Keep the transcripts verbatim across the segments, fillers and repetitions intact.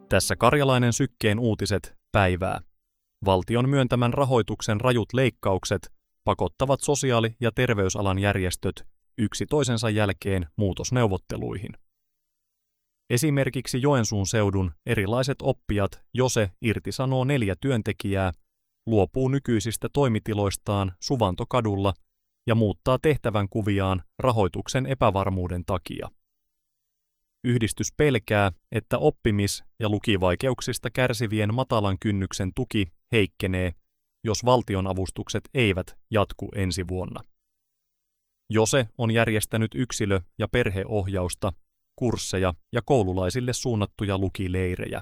Tässä Karjalainen Sykkeen uutiset päivää. Valtion myöntämän rahoituksen rajut leikkaukset pakottavat sosiaali- ja terveysalan järjestöt yksi toisensa jälkeen muutosneuvotteluihin. Esimerkiksi Joensuun seudun erilaiset oppijat Jose irtisanoo neljä työntekijää, luopuu nykyisistä toimitiloistaan Suvantokadulla ja muuttaa tehtävän kuviaan rahoituksen epävarmuuden takia. Yhdistys pelkää, että oppimis- ja lukivaikeuksista kärsivien matalan kynnyksen tuki heikkenee, jos valtionavustukset eivät jatku ensi vuonna. Jose on järjestänyt yksilö- ja perheohjausta, kursseja ja koululaisille suunnattuja lukileirejä.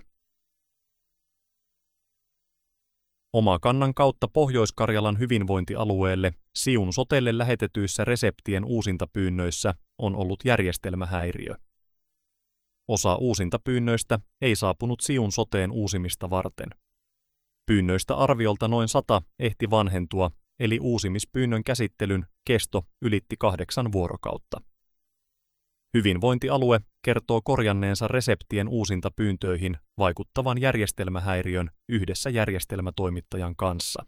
Omakannan kautta Pohjois-Karjalan hyvinvointialueelle Siun sotelle lähetetyissä reseptien uusintapyynnöissä on ollut järjestelmähäiriö. Osa uusintapyynnöistä ei saapunut Siun soteen uusimista varten. Pyynnöistä arviolta noin sata ehti vanhentua, eli uusimispyynnön käsittelyn kesto ylitti kahdeksan vuorokautta. Hyvinvointialue kertoo korjanneensa reseptien uusintapyyntöihin vaikuttavan järjestelmähäiriön yhdessä järjestelmätoimittajan kanssa.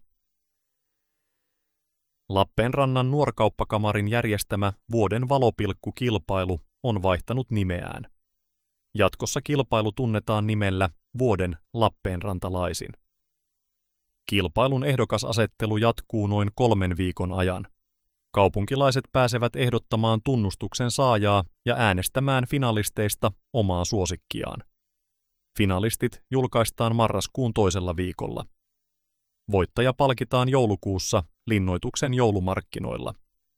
Lappeenrannan Nuorkauppakamarin järjestämä vuoden valopilkku-kilpailu on vaihtanut nimeään. Jatkossa kilpailu tunnetaan nimellä Vuoden lappeenrantalaisin. Kilpailun ehdokasasettelu jatkuu noin kolmen viikon ajan. Kaupunkilaiset pääsevät ehdottamaan tunnustuksen saajaa ja äänestämään finalisteista omaa suosikkiaan. Finalistit julkaistaan marraskuun toisella viikolla. Voittaja palkitaan joulukuussa linnoituksen joulumarkkinoilla.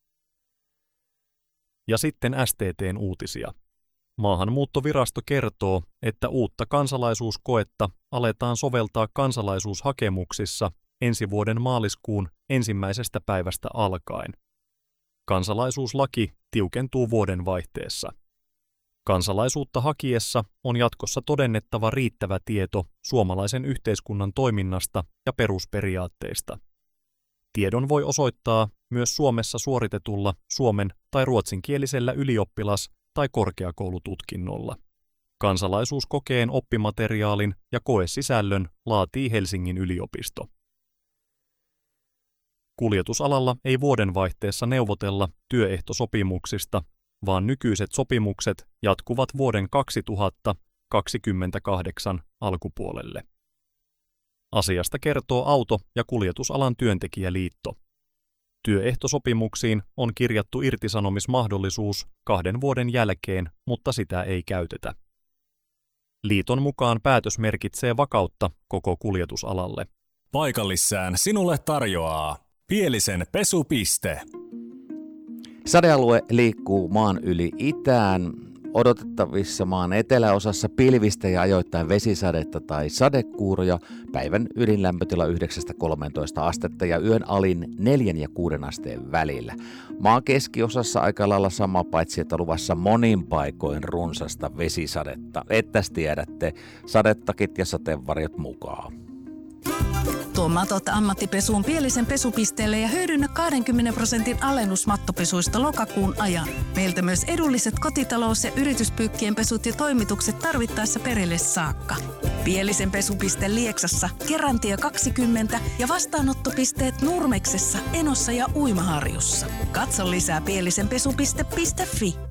Ja sitten S T T:n uutisia. Maahanmuuttovirasto kertoo, että uutta kansalaisuuskoetta aletaan soveltaa kansalaisuushakemuksissa ensi vuoden maaliskuun ensimmäisestä päivästä alkaen. Kansalaisuuslaki tiukentuu vuoden vaihteessa. Kansalaisuutta hakiessa on jatkossa todennettava riittävä tieto suomalaisen yhteiskunnan toiminnasta ja perusperiaatteista. Tiedon voi osoittaa myös Suomessa suoritetulla suomen- tai ruotsinkielisellä ylioppilas- tai korkeakoulututkinnolla. Kansalaisuuskokeen oppimateriaalin ja koesisällön laatii Helsingin yliopisto. Kuljetusalalla ei vuodenvaihteessa neuvotella työehtosopimuksista, vaan nykyiset sopimukset jatkuvat vuoden kaksituhattakaksikymmentäkahdeksan alkupuolelle. Asiasta kertoo Auto- ja kuljetusalan työntekijäliitto. Työehtosopimuksiin on kirjattu irtisanomismahdollisuus kahden vuoden jälkeen, mutta sitä ei käytetä. Liiton mukaan päätös merkitsee vakautta koko kuljetusalalle. Paikallissään sinulle tarjoaa Pielisen pesupiste. Sadealue liikkuu maan yli itään. Odotettavissa maan eteläosassa pilvistä ja ajoittain vesisadetta tai sadekuuroja. Päivän ydinlämpötila yhdeksästä kolmeentoista astetta ja yön alin neljän ja kuuden asteen välillä. Maan keskiosassa aika lailla sama, paitsi että luvassa monin paikoin runsasta vesisadetta. Ettäs tiedätte, sadettakit ja sateenvarjot mukaan. Tuo matot ammattipesuun Pielisen pesupisteelle ja hyödynnä kaksikymmentä prosentin alennus mattopesuista lokakuun ajan. Meiltä myös edulliset kotitalous- ja yrityspyykkien pesut ja toimitukset tarvittaessa perille saakka. Pielisen pesupiste Lieksassa, Kerantie kaksikymmentä ja vastaanottopisteet Nurmeksessa, Enossa ja Uimaharjussa. Katso lisää pielisenpesupiste piste fi.